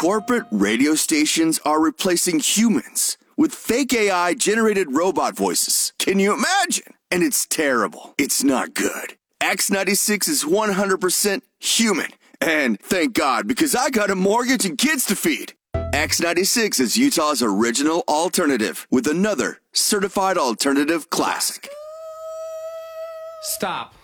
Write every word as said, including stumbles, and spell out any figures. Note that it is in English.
Corporate radio stations are replacing humans with fake A I-generated robot voices. Can you imagine? And it's terrible. It's not good. X ninety-six is one hundred percent human. And thank God, because I got a mortgage and kids to feed. X ninety-six is Utah's original alternative with another certified alternative classic. Stop.